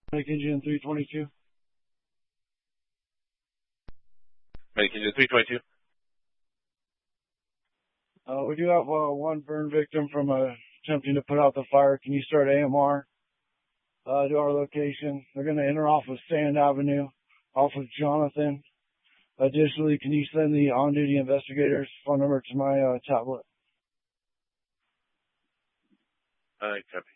Medic Engine 322. Medic Engine 322. We do have one burn victim from attempting to put out the fire. Can you start AMR to our location? They're going to enter off of Sand Avenue, off of Jonathan. Additionally, can you send the on-duty investigator's phone number to my tablet? Copy.